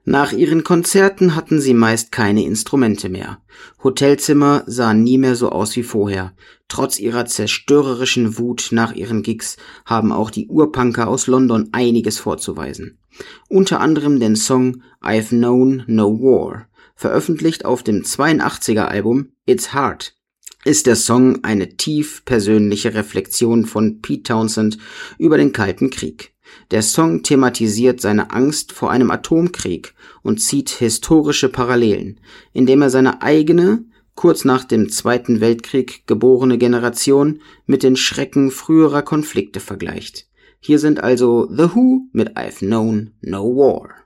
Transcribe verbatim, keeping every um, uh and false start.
Nach ihren Konzerten hatten sie meist keine Instrumente mehr. Hotelzimmer sahen nie mehr so aus wie vorher. Trotz ihrer zerstörerischen Wut nach ihren Gigs haben auch die Urpunker aus London einiges vorzuweisen. Unter anderem den Song I've Known No War. Veröffentlicht auf dem zweiundachtziger Album It's Hard ist der Song eine tief persönliche Reflexion von Pete Townshend über den Kalten Krieg. Der Song thematisiert seine Angst vor einem Atomkrieg und zieht historische Parallelen, indem er seine eigene, kurz nach dem Zweiten Weltkrieg geborene Generation mit den Schrecken früherer Konflikte vergleicht. Hier sind also The Who mit I've Known No War.